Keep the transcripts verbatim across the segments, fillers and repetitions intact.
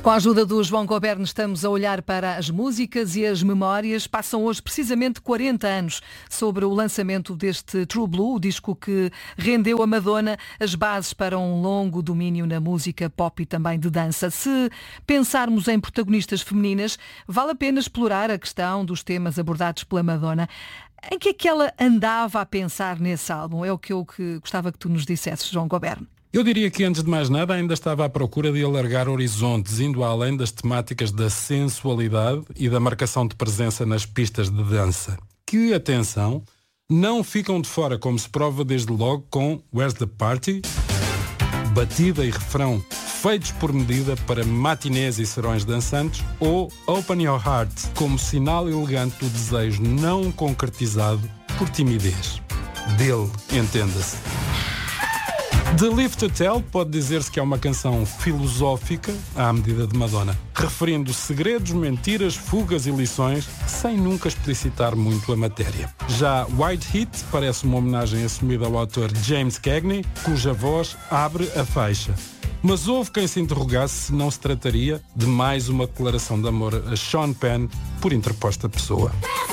Com a ajuda do João Goberno estamos a olhar para as músicas e as memórias. Passam hoje precisamente quarenta anos sobre o lançamento deste True Blue, o disco que rendeu a Madonna as bases para um longo domínio na música pop e também de dança. Se pensarmos em protagonistas femininas, vale a pena explorar a questão dos temas abordados pela Madonna. Em que é que ela andava a pensar nesse álbum? É o que eu que gostava que tu nos dissesses, João Goberno. Eu diria que, antes de mais nada, ainda estava à procura de alargar horizontes, indo além das temáticas da sensualidade e da marcação de presença nas pistas de dança. Que, atenção, não ficam de fora, como se prova desde logo com Where's the Party? Batida e refrão feitos por medida para matinés e serões dançantes, ou Open Your Heart, como sinal elegante do desejo não concretizado por timidez. Dele, entenda-se. The Live to Tell pode dizer-se que é uma canção filosófica à medida de Madonna, referindo segredos, mentiras, fugas e lições, sem nunca explicitar muito a matéria. Já White Heat parece uma homenagem assumida ao autor James Cagney, cuja voz abre a faixa. Mas houve quem se interrogasse se não se trataria de mais uma declaração de amor a Sean Penn por interposta pessoa.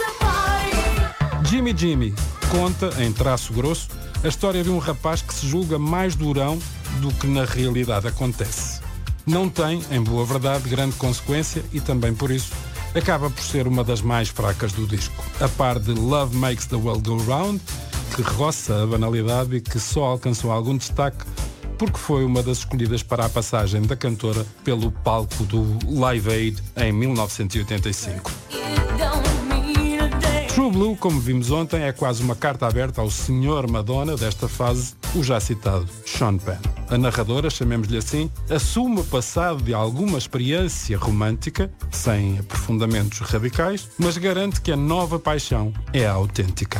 Jimmy Jimmy conta, em traço grosso, a história de um rapaz que se julga mais durão do que na realidade acontece. Não tem, em boa verdade, grande consequência e também por isso acaba por ser uma das mais fracas do disco. A par de Love Makes the World Go Round, que roça a banalidade e que só alcançou algum destaque porque foi uma das escolhidas para a passagem da cantora pelo palco do Live Aid em mil novecentos e oitenta e cinco. True Blue, como vimos ontem, é quase uma carta aberta ao senhor Madonna desta fase, o já citado Sean Penn. A narradora, chamemos-lhe assim, assume o passado de alguma experiência romântica, sem aprofundamentos radicais, mas garante que a nova paixão é a autêntica.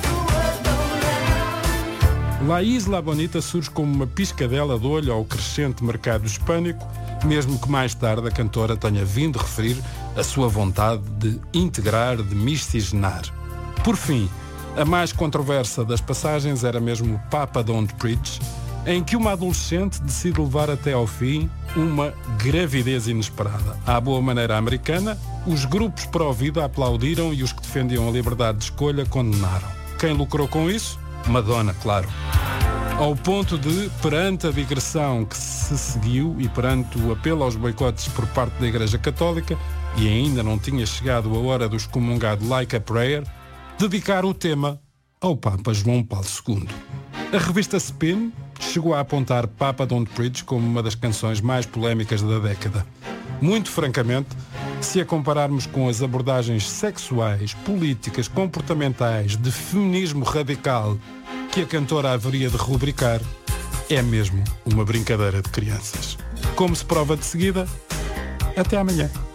La Isla Bonita surge como uma piscadela de olho ao crescente mercado hispânico, mesmo que mais tarde a cantora tenha vindo referir a sua vontade de integrar, de miscigenar. Por fim, a mais controversa das passagens era mesmo Papa Don't Preach, em que uma adolescente decide levar até ao fim uma gravidez inesperada. À boa maneira americana, os grupos pró-vida aplaudiram e os que defendiam a liberdade de escolha condenaram. Quem lucrou com isso? Madonna, claro. Ao ponto de, perante a digressão que se seguiu e perante o apelo aos boicotes por parte da Igreja Católica, e ainda não tinha chegado a hora do excomungado Like a Prayer, dedicar o tema ao Papa João Paulo segundo. A revista Spin chegou a apontar Papa Don't Preach como uma das canções mais polémicas da década. Muito francamente, se a compararmos com as abordagens sexuais, políticas, comportamentais, de feminismo radical que a cantora haveria de rubricar, é mesmo uma brincadeira de crianças. Como se prova de seguida, até amanhã.